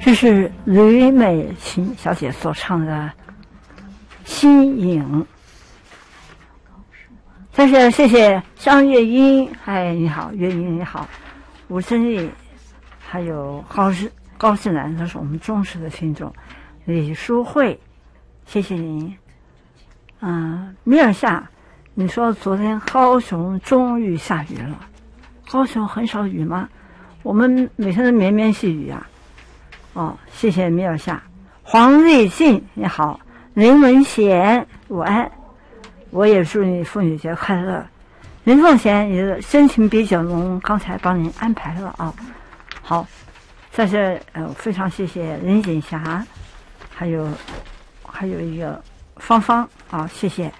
这是吕美琴小姐所唱的《心影》。再是谢谢张月英，嗨，你好，月英你好，吴真丽，还有高志南，都是我们忠实的听众。李淑慧，谢谢您。米尔夏，你说昨天高雄终于下雨了，高雄很少雨吗？我们每天都绵绵细雨啊。谢谢米尔夏。黄立信你好，林文贤午安，我也祝你妇女节快乐。林凤贤，你的深情比较浓，刚才帮您安排了啊。好，在这非常谢谢林锦霞，还有一个芳芳啊，谢谢。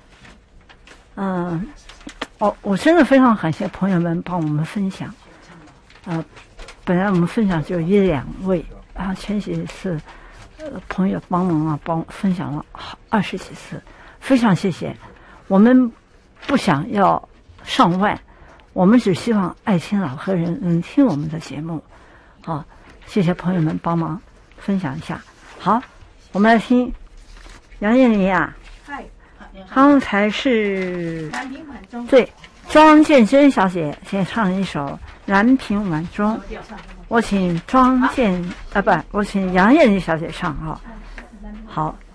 我真的非常感谢朋友们帮我们分享。本来我们分享就1、2位，然后前几次朋友帮忙啊，分享了20几次，非常谢谢。我们不想要上万，我们只希望爱听老歌人能听我们的节目。谢谢朋友们帮忙分享一下。好，我们来听杨艳玲啊。 嗨， 刚才是对庄建珍小姐先唱了一首《蓝屏晚钟》，我请我请杨艳玲小姐唱啊。好。